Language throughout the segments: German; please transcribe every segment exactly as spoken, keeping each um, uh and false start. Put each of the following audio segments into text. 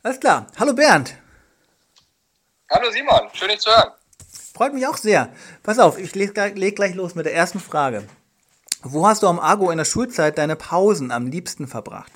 Alles klar. Hallo Bernd. Hallo Simon, schön dich zu hören. Freut mich auch sehr. Pass auf, ich leg, leg gleich los mit der ersten Frage. Wo hast du am Argo in der Schulzeit deine Pausen am liebsten verbracht?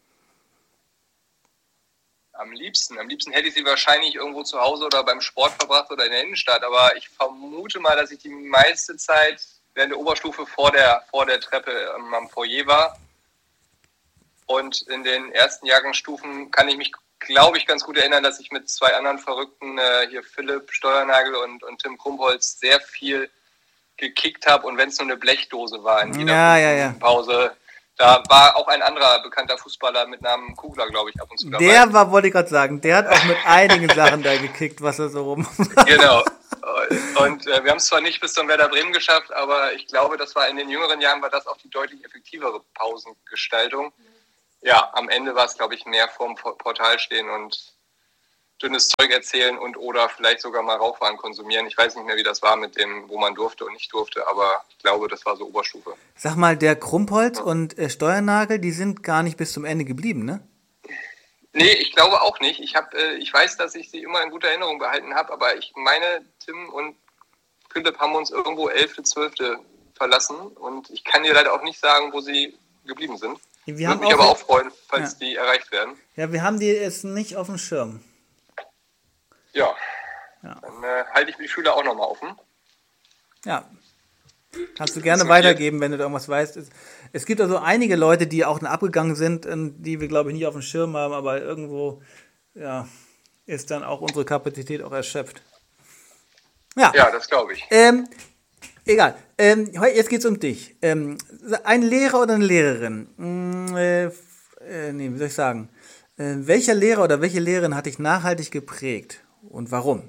Am liebsten, am liebsten hätte ich sie wahrscheinlich irgendwo zu Hause oder beim Sport verbracht oder in der Innenstadt, aber ich vermute mal, dass ich die meiste Zeit während der Oberstufe vor der, vor der Treppe ähm, am Foyer war. Und in den ersten Jahrgangsstufen kann ich mich, glaube ich, ganz gut erinnern, dass ich mit zwei anderen Verrückten, äh, hier Philipp Steuernagel und, und Tim Krumpholz, sehr viel gekickt habe. Und wenn es nur eine Blechdose war in jeder Ja, ja, ja. Pause, da war auch ein anderer bekannter Fußballer mit Namen Kugler, glaube ich, ab und zu dabei. Der war, wollte ich gerade sagen, der hat auch mit einigen Sachen da gekickt, was er so rum. Genau. Und äh, wir haben es zwar nicht bis zum Werder Bremen geschafft, aber ich glaube, das war in den jüngeren Jahren war das auch die deutlich effektivere Pausengestaltung. Ja, am Ende war es, glaube ich, mehr vorm Portal stehen und dünnes Zeug erzählen und oder vielleicht sogar mal Rauchwaren konsumieren. Ich weiß nicht mehr, wie das war mit dem, wo man durfte und nicht durfte, aber ich glaube, das war so Oberstufe. Sag mal, der Krumpholz ja. und äh, Steuernagel, die sind gar nicht bis zum Ende geblieben, ne? Nee, ich glaube auch nicht. Ich, hab, äh, ich weiß, dass ich sie immer in guter Erinnerung behalten habe, aber ich meine, Tim und Philipp haben uns irgendwo elfte, zwölfte verlassen und ich kann dir leider auch nicht sagen, wo sie geblieben sind. Wir Würde mich auch aber auch freuen, falls ja. die erreicht werden. Ja, wir haben die jetzt nicht auf dem Schirm. Ja, ja. dann äh, halte ich die Schüler auch nochmal offen. Ja, kannst du gerne weitergeben, wenn du da irgendwas weißt. Es, es gibt also einige Leute, die auch abgegangen sind, die wir, glaube ich, nicht auf dem Schirm haben, aber irgendwo ja, ist dann auch unsere Kapazität auch erschöpft. Ja, ja das glaube ich. Ähm, egal, ähm, jetzt geht es um dich. Ähm, ein Lehrer oder eine Lehrerin? Hm, äh, äh, nee, wie soll ich sagen? Äh, welcher Lehrer oder welche Lehrerin hat dich nachhaltig geprägt und warum?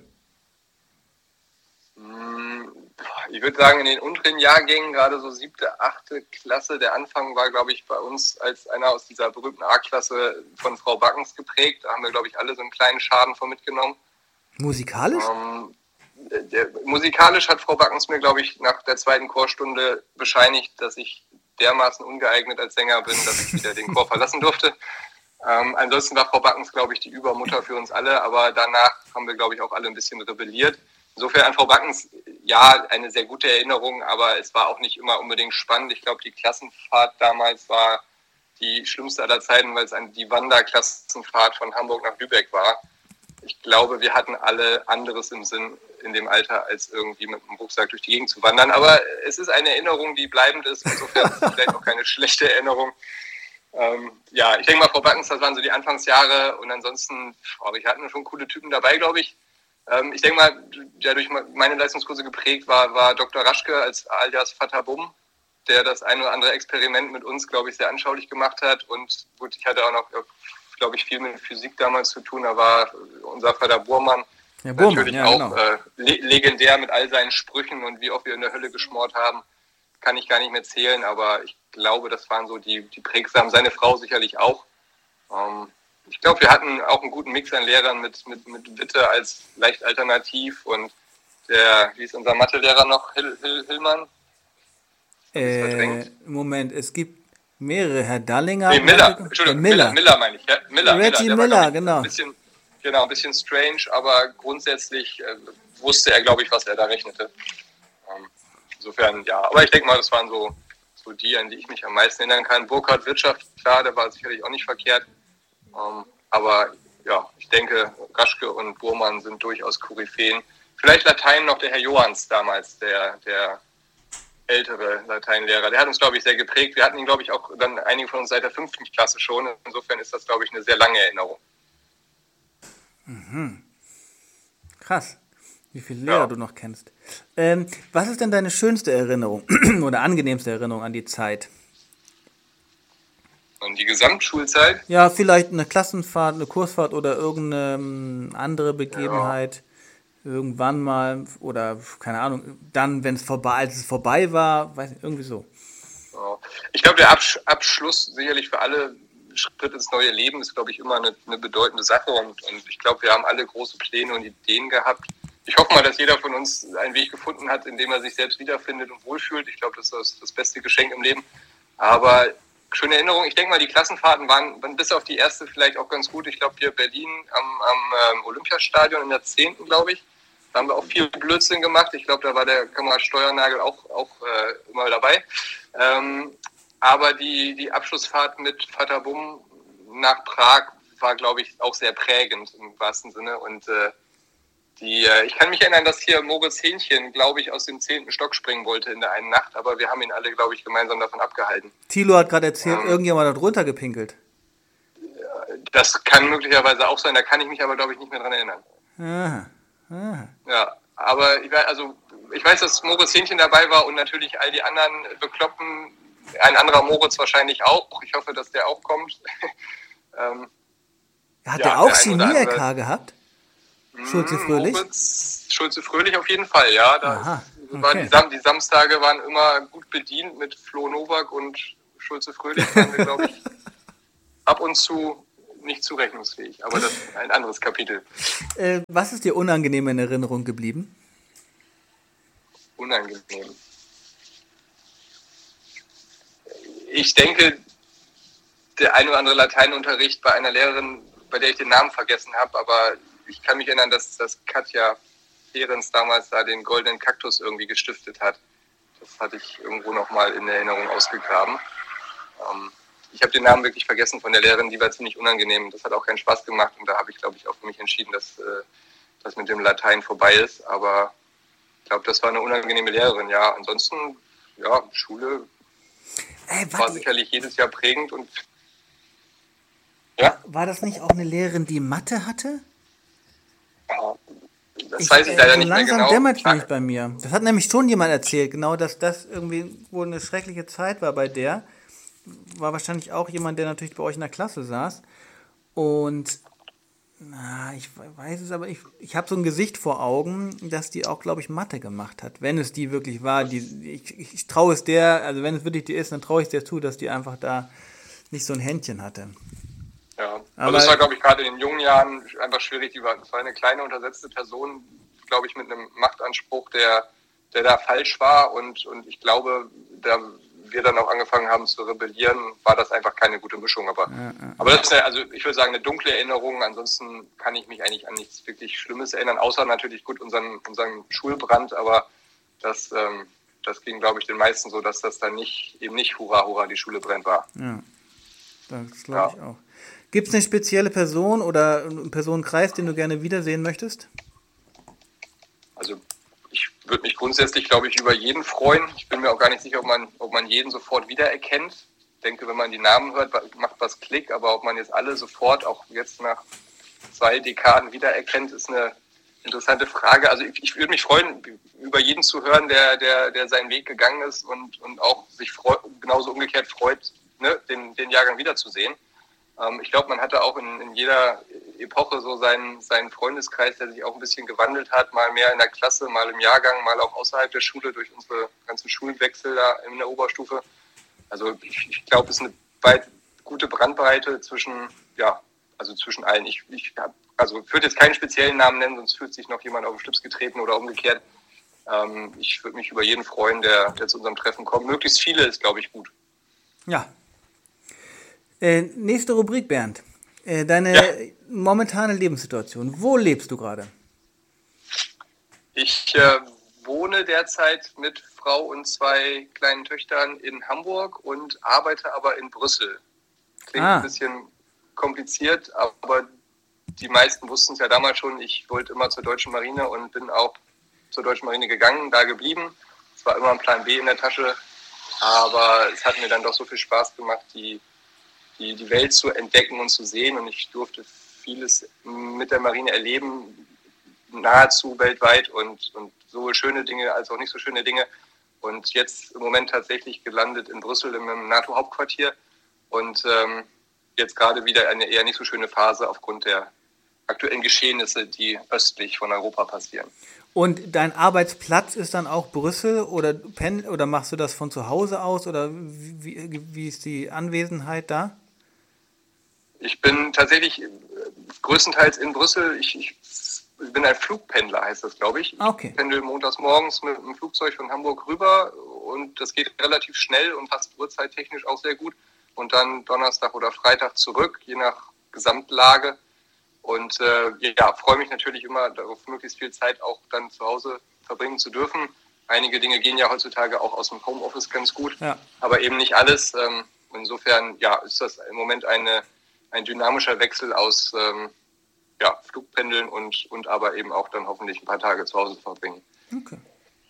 Ich würde sagen, in den unteren Jahrgängen, gerade so siebte, achte Klasse, der Anfang war, glaube ich, bei uns als einer aus dieser berühmten A-Klasse von Frau Backens geprägt. Da haben wir, glaube ich, alle so einen kleinen Schaden von mitgenommen. Musikalisch? Ähm, der, musikalisch hat Frau Backens mir, glaube ich, nach der zweiten Chorstunde bescheinigt, dass ich dermaßen ungeeignet als Sänger bin, dass ich wieder den Chor verlassen durfte. Ähm, ansonsten war Frau Backens, glaube ich, die Übermutter für uns alle, aber danach haben wir, glaube ich, auch alle ein bisschen rebelliert. Insofern an Frau Backens, ja, eine sehr gute Erinnerung, aber es war auch nicht immer unbedingt spannend. Ich glaube, die Klassenfahrt damals war die schlimmste aller Zeiten, weil es die Wanderklassenfahrt von Hamburg nach Lübeck war. Ich glaube, wir hatten alle anderes im Sinn in dem Alter, als irgendwie mit dem Rucksack durch die Gegend zu wandern. Aber es ist eine Erinnerung, die bleibend ist. Insofern ist es vielleicht auch keine schlechte Erinnerung. Ähm, ja, ich denke mal, Frau Backens, das waren so die Anfangsjahre. Und ansonsten, aber ich hatte schon coole Typen dabei, glaube ich. Ich denke mal, der durch meine Leistungskurse geprägt war, war Doktor Raschke als alias Vater Bumm, der das ein oder andere Experiment mit uns, glaube ich, sehr anschaulich gemacht hat. Und gut, ich hatte auch noch, glaube ich, viel mit Physik damals zu tun. Da war unser Vater Burmann ja, Burmann, natürlich ja, auch genau. äh, le- legendär mit all seinen Sprüchen und wie oft wir in der Hölle geschmort haben, kann ich gar nicht mehr zählen. Aber ich glaube, das waren so die, die prägsamen. Seine Frau sicherlich auch. Ähm, Ich glaube, wir hatten auch einen guten Mix an Lehrern mit, mit, mit Witte als leicht alternativ und der, wie ist unser Mathelehrer noch, Hill, Hill, Hillmann? Äh, Moment, es gibt mehrere, Herr Dallinger. Nee, Miller, Entschuldigung, Miller. Miller, Miller meine ich, ja, Miller. Reggie Miller, Miller, war, genau. Ein bisschen, genau, ein bisschen strange, aber grundsätzlich äh, wusste er, glaube ich, was er da rechnete. Ähm, insofern, ja, aber ich denke mal, das waren so, so die, an die ich mich am meisten erinnern kann. Burkhard Wirtschaft, klar, der war sicherlich auch nicht verkehrt. Um, aber ja, ich denke, Raschke und Burmann sind durchaus Koryphäen. Vielleicht Latein noch der Herr Johanns damals, der, der ältere Lateinlehrer. Der hat uns, glaube ich, sehr geprägt. Wir hatten ihn, glaube ich, auch dann einige von uns seit der fünften Klasse schon. Insofern ist das, glaube ich, eine sehr lange Erinnerung. Mhm. Krass, wie viele Lehrer ja. du noch kennst. Ähm, was ist denn deine schönste Erinnerung oder angenehmste Erinnerung an die Zeit? Und die Gesamtschulzeit? Ja, vielleicht eine Klassenfahrt, eine Kursfahrt oder irgendeine andere Begebenheit. Ja. Irgendwann mal oder, keine Ahnung, dann, wenn es vorbei, als es vorbei war, weiß nicht, irgendwie so. Ja. Ich glaube, der Absch- Abschluss sicherlich für alle Schritt ins neue Leben ist, glaube ich, immer eine, eine bedeutende Sache. Und, und ich glaube, wir haben alle große Pläne und Ideen gehabt. Ich hoffe mal, dass jeder von uns einen Weg gefunden hat, in dem er sich selbst wiederfindet und wohlfühlt. Ich glaube, das ist das, das beste Geschenk im Leben. Aber schöne Erinnerung. Ich denke mal, die Klassenfahrten waren, waren bis auf die erste vielleicht auch ganz gut. Ich glaube, hier Berlin am, am ähm, Olympiastadion in der zehnten, glaube ich. Da haben wir auch viel Blödsinn gemacht. Ich glaube, da war der Kamerad Steuernagel auch, auch äh, immer dabei. Ähm, aber die, die Abschlussfahrt mit Vater Bumm nach Prag war, glaube ich, auch sehr prägend im wahrsten Sinne. Und äh, die, äh, ich kann mich erinnern, dass hier Moritz Hähnchen, glaube ich, aus dem zehnten Stock springen wollte in der einen Nacht. Aber wir haben ihn alle, glaube ich, gemeinsam davon abgehalten. Thilo hat gerade erzählt, Ähm, irgendjemand hat runtergepinkelt. Das kann möglicherweise auch sein. Da kann ich mich aber, glaube ich, nicht mehr dran erinnern. Aha. Aha. Ja, aber ich weiß, also ich weiß, dass Moritz Hähnchen dabei war und natürlich all die anderen Bekloppen, ein anderer Moritz wahrscheinlich auch. Ich hoffe, dass der auch kommt. ähm, Hat ja, der auch der ein oder Chemie-L K andere- gehabt? Schulze Mm, Fröhlich? Moritz, Schulze Fröhlich auf jeden Fall, ja. Da Aha, war okay. die, Sam die Samstage waren immer gut bedient mit Flo Nowak und Schulze Fröhlich waren wir, glaube ich, ab und zu nicht zurechnungsfähig. Aber das ist ein anderes Kapitel. Äh, was ist dir unangenehm in Erinnerung geblieben? Unangenehm. Ich denke, der ein oder andere Lateinunterricht bei einer Lehrerin, bei der ich den Namen vergessen habe, aber ich kann mich erinnern, dass, dass Katja Fehrens damals da den goldenen Kaktus irgendwie gestiftet hat. Das hatte ich irgendwo nochmal in Erinnerung ausgegraben. Ähm, ich habe den Namen wirklich vergessen von der Lehrerin, die war ziemlich unangenehm. Das hat auch keinen Spaß gemacht und da habe ich, glaube ich, auch für mich entschieden, dass äh, das mit dem Latein vorbei ist. Aber ich glaube, das war eine unangenehme Lehrerin, ja. Ansonsten, ja, Schule Ey, war war, die, sicherlich jedes Jahr prägend und ja, war das nicht auch eine Lehrerin, die Mathe hatte? das weiß ich äh, leider so nicht mehr langsam genau. dämmert es nämlich bei mir. Das hat nämlich schon jemand erzählt, genau, dass das irgendwie wohl eine schreckliche Zeit war bei der. War wahrscheinlich auch jemand, der natürlich bei euch in der Klasse saß. Und, na, ich weiß es, aber ich, ich habe so ein Gesicht vor Augen, dass die auch, glaube ich, Mathe gemacht hat. Wenn es die wirklich war. Die, ich, ich, ich traue es der, also wenn es wirklich die ist, dann traue ich der zu, dass die einfach da nicht so ein Händchen hatte. Ja, Aber- also es war, glaube ich, gerade in den jungen Jahren einfach schwierig. Die war, das war eine kleine, untersetzte Person, glaube ich, mit einem Machtanspruch, der, der da falsch war. Und, und ich glaube, da wir dann auch angefangen haben zu rebellieren, war das einfach keine gute Mischung. Aber, Ja, ja. aber das ist ja, also ich würde sagen, eine dunkle Erinnerung. Ansonsten kann ich mich eigentlich an nichts wirklich Schlimmes erinnern, außer natürlich gut unseren, unseren Schulbrand. Aber das, ähm, das ging, glaube ich, den meisten so, dass das dann nicht, eben nicht hurra, hurra, die Schule brennt war. Ja, das glaube ich auch. Gibt es eine spezielle Person oder einen Personenkreis, den du gerne wiedersehen möchtest? Also ich würde mich grundsätzlich, glaube ich, über jeden freuen. Ich bin mir auch gar nicht sicher, ob man, ob man jeden sofort wiedererkennt. Ich denke, wenn man die Namen hört, macht was Klick. Aber ob man jetzt alle sofort, auch jetzt nach zwei Dekaden wiedererkennt, ist eine interessante Frage. Also ich, ich würde mich freuen, über jeden zu hören, der, der, der seinen Weg gegangen ist und, und auch sich freut, genauso umgekehrt freut, ne, den, den Jahrgang wiederzusehen. Ähm, ich glaube, man hatte auch in, in jeder Epoche so seinen, seinen Freundeskreis, der sich auch ein bisschen gewandelt hat, mal mehr in der Klasse, mal im Jahrgang, mal auch außerhalb der Schule durch unsere ganzen Schulwechsel da in der Oberstufe. Also ich, ich glaube, es ist eine weit, gute Bandbreite zwischen, ja, also zwischen allen. Ich, ich hab, also ich würde jetzt keinen speziellen Namen nennen, sonst fühlt sich noch jemand auf den Schlips getreten oder umgekehrt. Ähm, ich würde mich über jeden freuen, der, der zu unserem Treffen kommt. Möglichst viele ist, glaube ich, gut. Ja. Äh, nächste Rubrik, Bernd. Äh, deine Ja. momentane Lebenssituation. Wo lebst du gerade? Ich äh, wohne derzeit mit Frau und zwei kleinen Töchtern in Hamburg und arbeite aber in Brüssel. Klingt Ah. ein bisschen kompliziert, aber die meisten wussten es ja damals schon. Ich wollte immer zur Deutschen Marine und bin auch zur Deutschen Marine gegangen, da geblieben. Es war immer ein Plan B in der Tasche, aber es hat mir dann doch so viel Spaß gemacht, die, die, die Welt zu entdecken und zu sehen. Und ich durfte vieles mit der Marine erleben, nahezu weltweit und, und sowohl schöne Dinge als auch nicht so schöne Dinge. Und jetzt im Moment tatsächlich gelandet in Brüssel im NATO-Hauptquartier und ähm, jetzt gerade wieder eine eher nicht so schöne Phase aufgrund der aktuellen Geschehnisse, die östlich von Europa passieren. Und dein Arbeitsplatz ist dann auch Brüssel oder pen oder machst du das von zu Hause aus oder wie, wie, wie ist die Anwesenheit da? Ich bin tatsächlich größtenteils in Brüssel. Ich, ich bin ein Flugpendler, heißt das, glaube ich. Okay. Ich pendel montags morgens mit dem Flugzeug von Hamburg rüber und das geht relativ schnell und passt uhrzeittechnisch auch sehr gut. und dann Donnerstag oder Freitag zurück, je nach Gesamtlage. Und äh, ja, freue mich natürlich immer darauf, möglichst viel Zeit auch dann zu Hause verbringen zu dürfen. Einige Dinge gehen ja heutzutage auch aus dem Homeoffice ganz gut, Ja. aber eben nicht alles. Ähm, insofern ja, ist das im Moment eine, ein dynamischer Wechsel aus ähm, ja, Flugpendeln und, und aber eben auch dann hoffentlich ein paar Tage zu Hause verbringen. Okay.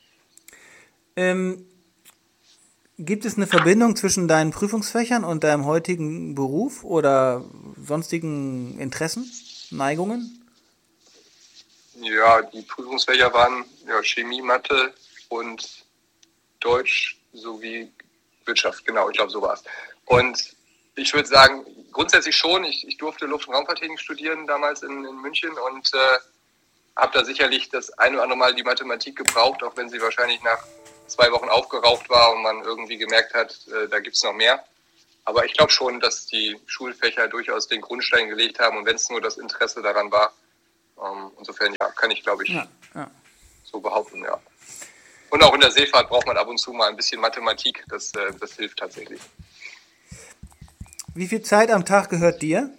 Ähm, gibt es eine Verbindung zwischen deinen Prüfungsfächern und deinem heutigen Beruf oder sonstigen Interessen, Neigungen? Ja, die Prüfungsfächer waren ja, Chemie, Mathe und Deutsch sowie Wirtschaft, genau, ich glaube, so war es. Und ich würde sagen, grundsätzlich schon, ich, ich durfte Luft- und Raumfahrttechnik studieren damals in, in München und äh, habe da sicherlich das ein oder andere Mal die Mathematik gebraucht, auch wenn sie wahrscheinlich nach zwei Wochen aufgeraucht war und man irgendwie gemerkt hat, äh, da gibt es noch mehr. Aber ich glaube schon, dass die Schulfächer durchaus den Grundstein gelegt haben und wenn es nur das Interesse daran war. Ähm, insofern, ja, kann ich, glaube ich, Ja, ja. so behaupten, ja. Und auch in der Seefahrt braucht man ab und zu mal ein bisschen Mathematik, das, äh, das hilft tatsächlich. Wie viel Zeit am Tag gehört dir?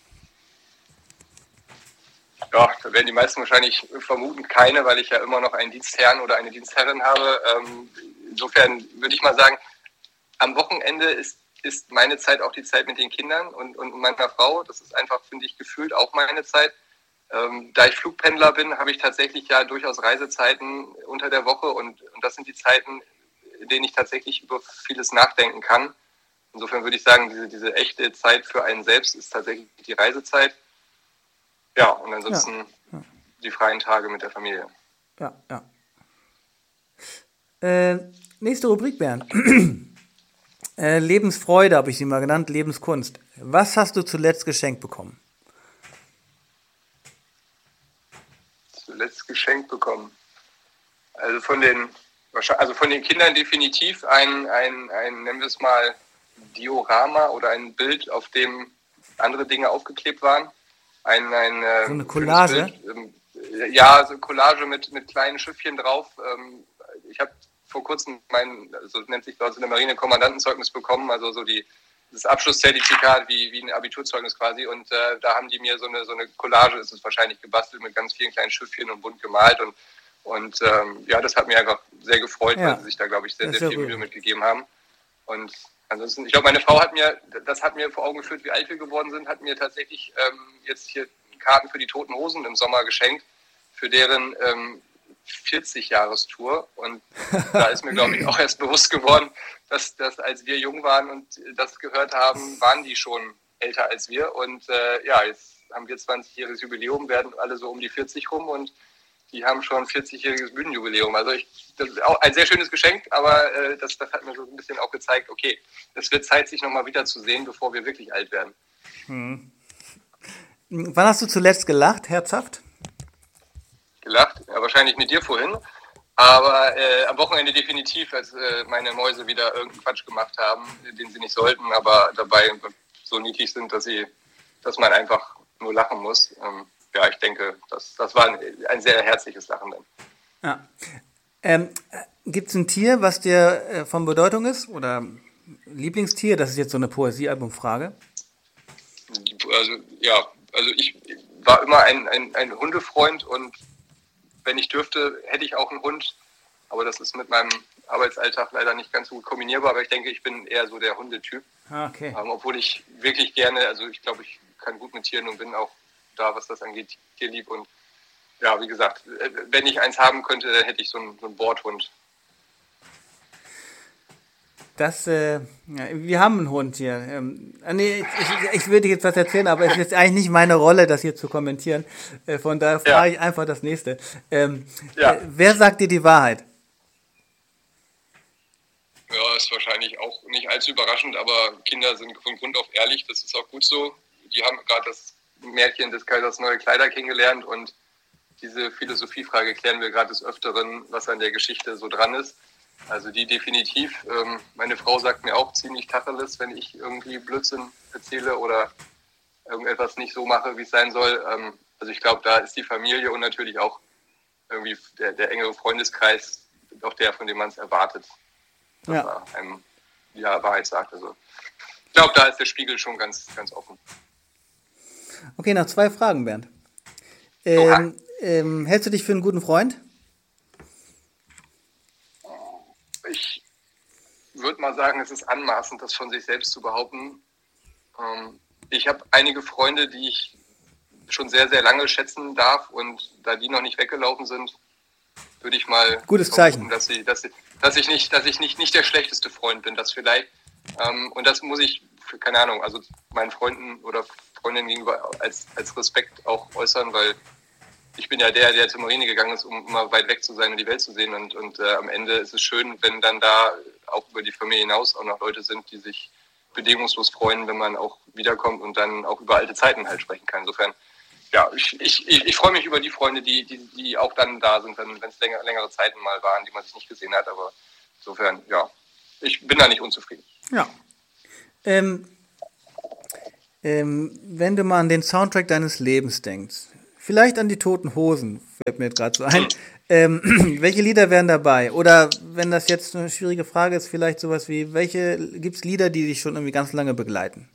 Ja, da werden die meisten wahrscheinlich vermuten keine, weil ich ja immer noch einen Dienstherrn oder eine Dienstherrin habe. Ähm, insofern würde ich mal sagen, am Wochenende ist, ist meine Zeit auch die Zeit mit den Kindern und, und meiner Frau. Das ist einfach, finde ich, gefühlt auch meine Zeit. Ähm, da ich Flugpendler bin, habe ich tatsächlich ja durchaus Reisezeiten unter der Woche und, und das sind die Zeiten, in denen ich tatsächlich über vieles nachdenken kann. Insofern würde ich sagen, diese, diese echte Zeit für einen selbst ist tatsächlich die Reisezeit. Ja, und ansonsten Ja, ja. die freien Tage mit der Familie. Ja, ja. Äh, nächste Rubrik, Bernd. äh, Lebensfreude habe ich sie mal genannt, Lebenskunst. Was hast du zuletzt geschenkt bekommen? Zuletzt geschenkt bekommen. Also von den, also von den Kindern definitiv ein, ein, ein, nennen wir es mal, Diorama oder ein Bild, auf dem andere Dinge aufgeklebt waren. Ein, ein So eine ähm, Collage? Bild, ähm, ja, so Collage mit, mit kleinen Schiffchen drauf. Ähm, ich habe vor kurzem mein, also nennt sich bei uns in der Marine, Kommandantenzeugnis bekommen, also so die, das Abschlusszertifikat wie, wie ein Abiturzeugnis quasi. Und äh, da haben die mir so eine, so eine Collage, ist es wahrscheinlich gebastelt, mit ganz vielen kleinen Schiffchen und bunt gemalt. Und, und ähm, ja, das hat mir einfach sehr gefreut, Ja, weil sie sich da, glaube ich, sehr, das sehr ist ja viel Mühe rührend. mitgegeben haben. Und ansonsten, ich glaube, meine Frau hat mir, das hat mir vor Augen geführt, wie alt wir geworden sind, hat mir tatsächlich ähm, jetzt hier Karten für die Toten Hosen im Sommer geschenkt, für deren ähm, vierzig-Jahres-Tour. Und da ist mir, glaube ich, auch erst bewusst geworden, dass, dass als wir jung waren und das gehört haben, waren die schon älter als wir. Und äh, ja, jetzt haben wir zwanzigjähriges Jubiläum, werden alle so um die vierzig rum und die haben schon vierzigjähriges Bühnenjubiläum. Also ich, das ist auch ein sehr schönes Geschenk, aber äh, das, das hat mir so ein bisschen auch gezeigt, okay, es wird Zeit, sich nochmal wiederzusehen, bevor wir wirklich alt werden. Hm. Wann hast du zuletzt gelacht, herzhaft? Gelacht, ja, wahrscheinlich mit dir vorhin, aber äh, am Wochenende definitiv, als äh, meine Mäuse wieder irgendeinen Quatsch gemacht haben, den sie nicht sollten, aber dabei so niedlich sind, dass sie, dass man einfach nur lachen muss. Ähm, ja, ich denke, das, das war ein, ein sehr herzliches Lachen dann. Ja. Ähm, Gibt es ein Tier, was dir äh, von Bedeutung ist? Oder Lieblingstier? Das ist jetzt so eine Poesiealbumfrage. Also ja, also ich war immer ein, ein, ein Hundefreund und wenn ich dürfte, hätte ich auch einen Hund. Aber das ist mit meinem Arbeitsalltag leider nicht ganz so gut kombinierbar. Aber ich denke, ich bin eher so der Hundetyp. Ah, okay. Ähm, obwohl ich wirklich gerne, also ich glaube, ich kann gut mit Tieren und bin auch da, was das angeht, tierlieb. Und ja, wie gesagt, wenn ich eins haben könnte, dann hätte ich so einen, so einen Bordhund. Das, äh, ja, wir haben einen Hund hier. Ähm, äh, nee, ich, ich, ich würde jetzt was erzählen, aber es ist jetzt eigentlich nicht meine Rolle, das hier zu kommentieren. Äh, von daher frage Ja. ich einfach das nächste. Ähm, Ja. äh, wer sagt dir die Wahrheit? Ja, ist wahrscheinlich auch nicht allzu überraschend, aber Kinder sind von Grund auf ehrlich, das ist auch gut so. Die haben gerade das Märchen des Kaisers neue Kleider kennengelernt und diese Philosophiefrage klären wir gerade des Öfteren, was an der Geschichte so dran ist. Also die definitiv. Ähm, meine Frau sagt mir auch ziemlich Tacheles, wenn ich irgendwie Blödsinn erzähle oder irgendetwas nicht so mache, wie es sein soll. Ähm, also ich glaube, da ist die Familie und natürlich auch irgendwie der, der engere Freundeskreis auch der, von dem man es erwartet, dass Ja. er einem ja, Wahrheit sagt. Also glaube, da ist der Spiegel schon ganz, ganz offen. Okay, noch zwei Fragen, Bernd. Ähm, ähm, hältst du dich für einen guten Freund? Ich würde mal sagen, es ist anmaßend, das von sich selbst zu behaupten. Ähm, ich habe einige Freunde, die ich schon sehr, sehr lange schätzen darf, und da die noch nicht weggelaufen sind, würde ich mal Gutes Zeichen, dass, sie, dass, sie, dass ich, nicht, dass ich nicht, nicht der schlechteste Freund bin, das vielleicht. Ähm, und das muss ich, keine Ahnung, also meinen Freunden oder Freundinnen gegenüber als, als Respekt auch äußern, weil ich bin ja der, der zur Marine gegangen ist, um immer weit weg zu sein und die Welt zu sehen. Und, und äh, am Ende ist es schön, wenn dann da auch über die Familie hinaus auch noch Leute sind, die sich bedingungslos freuen, wenn man auch wiederkommt und dann auch über alte Zeiten halt sprechen kann. Insofern, ja, ich, ich, ich, ich freue mich über die Freunde, die, die, die auch dann da sind, wenn es länger, längere Zeiten mal waren, die man sich nicht gesehen hat. Aber insofern, ja, ich bin da nicht unzufrieden. Ja. Ähm, ähm, wenn du mal an den Soundtrack deines Lebens denkst, vielleicht an die Toten Hosen, fällt mir jetzt gerade so ein. Ähm, welche Lieder wären dabei? Oder wenn das jetzt eine schwierige Frage ist, vielleicht sowas wie, welche gibt es Lieder, die dich schon irgendwie ganz lange begleiten?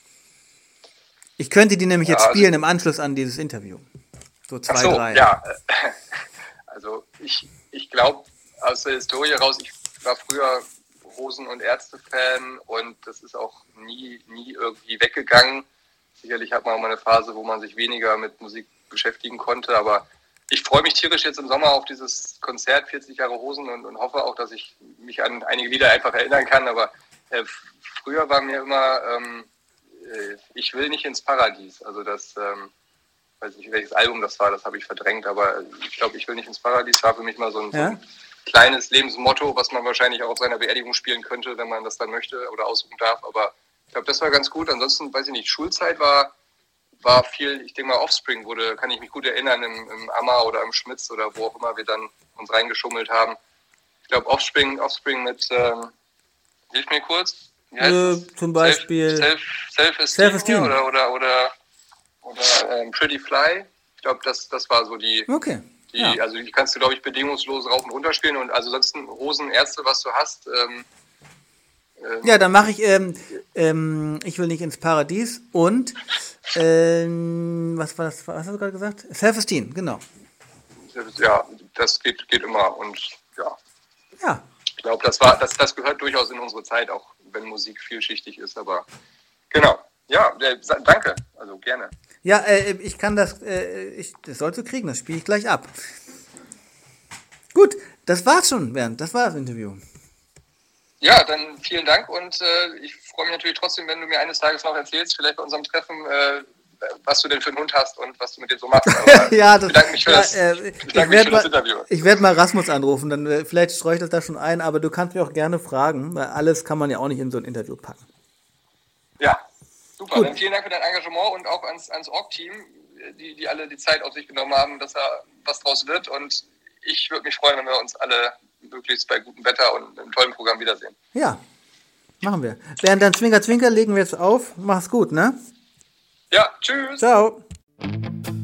Ich könnte die nämlich ja, jetzt spielen also, im Anschluss an dieses Interview. So zwei, ach so, drei. Ja, also ich, ich glaube aus der Historie raus, ich war früher Hosen- und Ärzte-Fan und das ist auch nie, nie irgendwie weggegangen. Sicherlich hat man auch mal eine Phase, wo man sich weniger mit Musik beschäftigen konnte, aber ich freue mich tierisch jetzt im Sommer auf dieses Konzert, vierzig Jahre Hosen, und, und hoffe auch, dass ich mich an einige Lieder einfach erinnern kann, aber äh, früher war mir immer ähm, äh, Ich will nicht ins Paradies, also das, ähm, weiß nicht, welches Album das war, das habe ich verdrängt, aber ich glaube, Ich will nicht ins Paradies war für mich mal so ein, ja? so ein kleines Lebensmotto, was man wahrscheinlich auch auf seiner Beerdigung spielen könnte, wenn man das dann möchte oder aussuchen darf, aber ich glaube, das war ganz gut. Ansonsten, weiß ich nicht, Schulzeit war war viel, ich denke mal, Offspring wurde, kann ich mich gut erinnern, im, im Ammer oder im Schmitz oder wo auch immer wir dann uns reingeschummelt haben. Ich glaube, Offspring, Offspring mit, ähm, hilf mir kurz, wie heißt äh, das? Zum Beispiel Self, Self, Self-Esteem, Self oder, oder, oder, oder ähm, Pretty Fly. Ich glaube, das, das war so die, okay. die ja. Also die kannst du, glaube ich, bedingungslos rauf und runter spielen, und also sonst Hosen, Ärzte, was du hast, ähm, ja, dann mache ich ähm, ähm, Ich will nicht ins Paradies und ähm, was war das? Was hast du gerade gesagt? Self-Esteem, genau. Ja, das geht, geht immer und ja. Ja. Ich glaube, das war, das, das gehört durchaus in unsere Zeit, auch wenn Musik vielschichtig ist, aber genau. Ja, äh, danke, also gerne. Ja, äh, ich kann das, äh, ich, das sollst du kriegen, das spiele ich gleich ab. Gut, das war's schon, Bernd, das war das Interview. Ja, dann vielen Dank, und äh, ich freue mich natürlich trotzdem, wenn du mir eines Tages noch erzählst, vielleicht bei unserem Treffen, äh, was du denn für einen Hund hast und was du mit dem so machst. Aber ja, das, ich bedanke mich für, ja, das, äh, ich bedanke mich für mal, das Interview. Ich werde mal Rasmus anrufen, dann äh, vielleicht streue ich das da schon ein, aber du kannst mich auch gerne fragen, weil alles kann man ja auch nicht in so ein Interview packen. Ja, super. Gut. Dann vielen Dank für dein Engagement und auch ans, ans Org-Team, die, die alle die Zeit auf sich genommen haben, dass da was draus wird, und ich würde mich freuen, wenn wir uns alle möglichst bei gutem Wetter und einem tollen Programm wiedersehen. Ja, machen wir. Während dann Zwinker, Zwinker legen wir jetzt auf. Mach's gut, ne? Ja, tschüss. Ciao.